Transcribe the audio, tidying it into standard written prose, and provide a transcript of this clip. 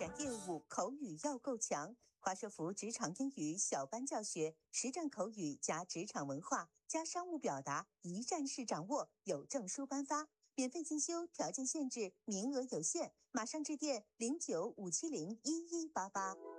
展业务，口语要够强。华硕福职场英语小班教学，实战口语加职场文化加商务表达，一站式掌握，有证书颁发。免费进修，条件限制，名额有限，马上致电0957011188。